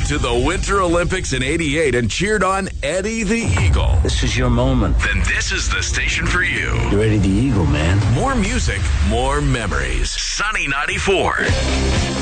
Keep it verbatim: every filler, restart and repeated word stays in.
to the Winter Olympics in eighty-eight and cheered on Eddie the Eagle, This is your moment. then this is the station for you. You're Eddie the Eagle, man. More music, more memories. Sunny ninety-four.